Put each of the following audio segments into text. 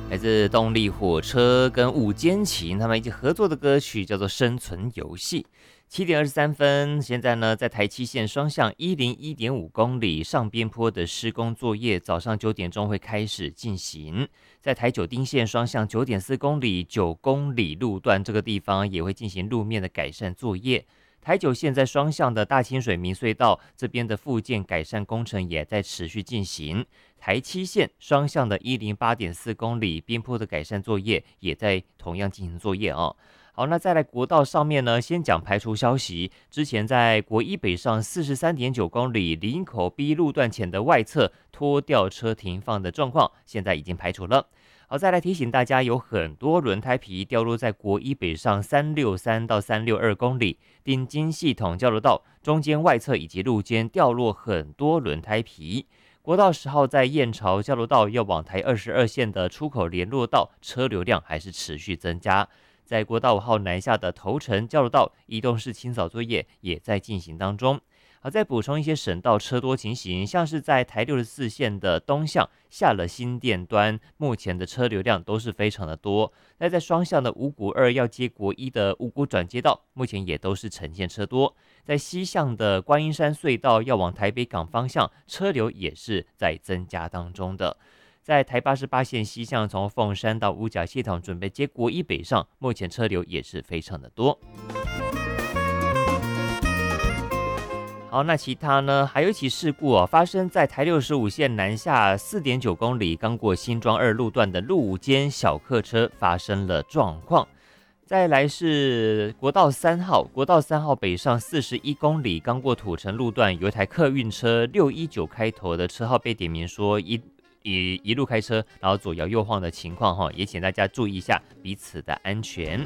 来自动力火车跟五间琴他们一起合作的歌曲，叫做《生存游戏》。7:23，现在呢，在台七线双向101.5公里上边坡的施工作业，早上9点钟会开始进行。在台九丁线双向9.4公里9公里路段这个地方，也会进行路面的改善作业。台九线在双向的大清水明隧道这边的复建改善工程也在持续进行。台七线双向的108.4公里边坡的改善作业也在同样进行作业哦。好，那再来国道上面呢，先讲排除消息。之前在国一北上43.9公里林口 B 路段前的外侧拖吊车停放的状况，现在已经排除了。好，再来提醒大家，有很多轮胎皮掉落在国一北上363到362公里顶金系统交流道中间外侧以及路肩掉落很多轮胎皮。国道10号在燕巢交流道要往台22线的出口联络道车流量还是持续增加。在国道5号南下的头城交流道移动式清扫作业也在进行当中。好，再补充一些省道车多情形，像是在台64线的东向下了新店端，目前的车流量都是非常的多。那在双向的五股2要接国一的五股转接道，目前也都是呈现车多。在西向的观音山隧道要往台北港方向，车流也是在增加当中的。在台88线西向从凤山到五甲系统准备接国一北上，目前车流也是非常的多。好，那其他呢？还有一起事故发生在台65线南下4.9公里，刚过新庄2路段的路肩小客车发生了状况。再来是国道3号，国道3号北上41公里，刚过土城路段，有一台客运车619开头的车号被点名说一路开车，然后左摇右晃的情况也请大家注意一下彼此的安全。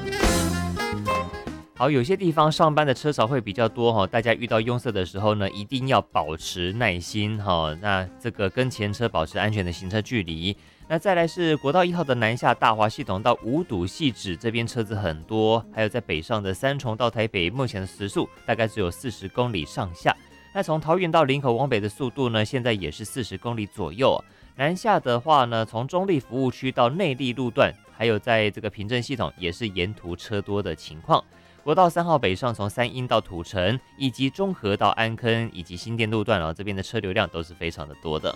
好，有些地方上班的车潮会比较多大家遇到拥塞的时候呢，一定要保持耐心那这个跟前车保持安全的行车距离。那再来是国道1号的南下大华系统到五堵汐止这边车子很多，还有在北上的三重到台北，目前的时速大概只有40公里上下。那从桃园到林口往北的速度呢，现在也是40公里左右。南下的话呢，从中立服务区到内壢路段，还有在这个平镇系统也是沿途车多的情况。国道3号北上从三鶯到土城，以及中和到安坑，以及新店路段这边的车流量都是非常的多的。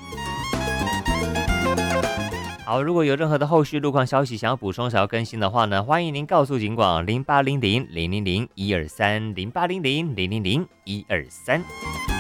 好，如果有任何的后续路况消息想要补充、想要更新的话呢，欢迎您告诉警广08000001230800000123。